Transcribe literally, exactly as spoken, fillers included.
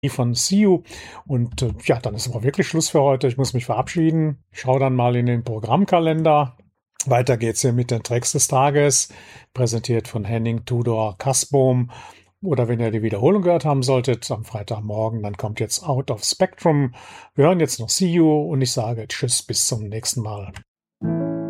von See You. Und äh, ja, dann ist aber wirklich Schluss für heute. Ich muss mich verabschieden. Ich schaue dann mal in den Programmkalender. Weiter geht's hier mit den Tracks des Tages, präsentiert von Henning Tudor Kasbohm. Oder wenn ihr die Wiederholung gehört haben solltet, am Freitagmorgen, dann kommt jetzt Out of Spectrum. Wir hören jetzt noch See You und ich sage Tschüss, bis zum nächsten Mal.